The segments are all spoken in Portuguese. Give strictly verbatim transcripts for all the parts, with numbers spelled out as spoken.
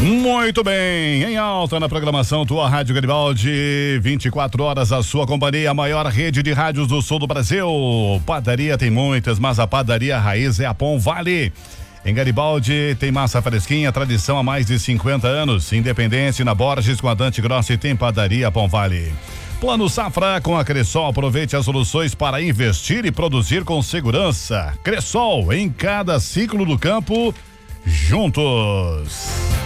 Muito bem, em alta na programação Tua Rádio Garibaldi, vinte e quatro horas a sua companhia, a maior rede de rádios do sul do Brasil. Padaria tem muitas, mas a padaria raiz é a Pão Vale. Em Garibaldi tem massa fresquinha, tradição há mais de cinquenta anos. Independência na Borges com a Dante Grossi tem padaria Pão Vale. Plano Safra com a Cressol, aproveite as soluções para investir e produzir com segurança. Cressol, em cada ciclo do campo, juntos.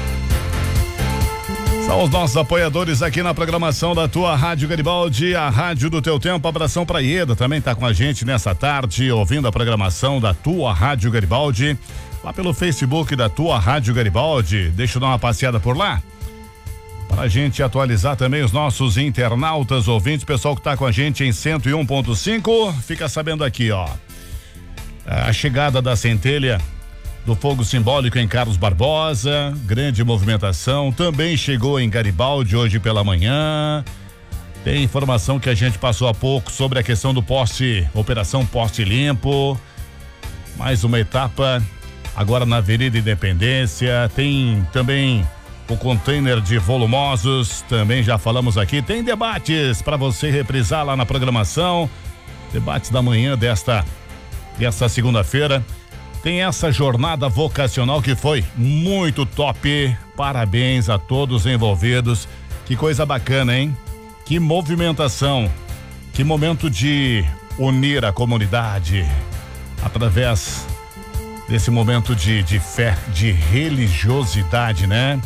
São os nossos apoiadores aqui na programação da Tua Rádio Garibaldi, a rádio do teu tempo. Abração pra Ieda, também tá com a gente nessa tarde, ouvindo a programação da Tua Rádio Garibaldi, lá pelo Facebook da Tua Rádio Garibaldi. Deixa eu dar uma passeada por lá, pra gente atualizar também os nossos internautas, ouvintes, pessoal que tá com a gente em cento e um ponto cinco, fica sabendo aqui, ó, a chegada da centelha do fogo simbólico em Carlos Barbosa, grande movimentação, também chegou em Garibaldi hoje pela manhã. Tem informação que a gente passou há pouco sobre a questão do poste, operação Poste Limpo, mais uma etapa agora na Avenida Independência. Tem também o container de volumosos, também já falamos aqui. Tem debates para você reprisar lá na programação, debates da manhã desta, desta segunda-feira. Tem essa jornada vocacional que foi muito top. Parabéns a todos os envolvidos. Que coisa bacana, hein? Que movimentação. Que momento de unir a comunidade através desse momento de, de fé, de religiosidade, né?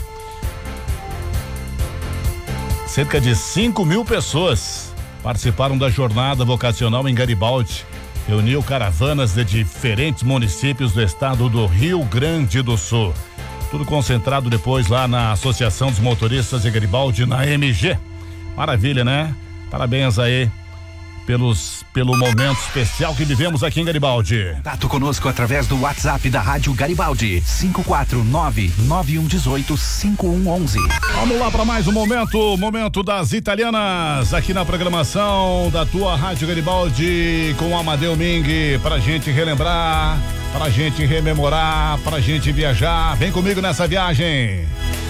Cerca de cinco mil pessoas participaram da jornada vocacional em Garibaldi. Reuniu caravanas de diferentes municípios do estado do Rio Grande do Sul. Tudo concentrado depois lá na Associação dos Motoristas de Garibaldi, na M G. Maravilha, né? Parabéns aí pelos, pelo momento especial que vivemos aqui em Garibaldi. Tato conosco através do WhatsApp da Rádio Garibaldi, cinco quatro nove, nove um um oito, cinco um um um. Vamos lá para mais um momento, momento das italianas, aqui na programação da Tua Rádio Garibaldi, com Amadeu Ming, pra gente relembrar, pra gente rememorar, pra gente viajar. Vem comigo nessa viagem.